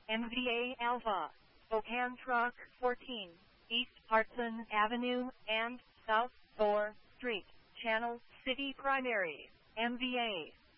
MVA Alpha, Spokane Truck 14, East Hartson Avenue and South 4th Street, Channel City Primary, MVA.